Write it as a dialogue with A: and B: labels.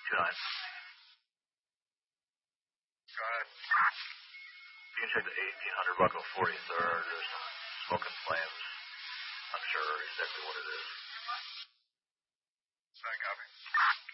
A: 29.
B: Go ahead.
A: You can check the 1800 Bucko 43rd. There's some smoke and flames. Not sure exactly what it is.
B: Sorry, copy.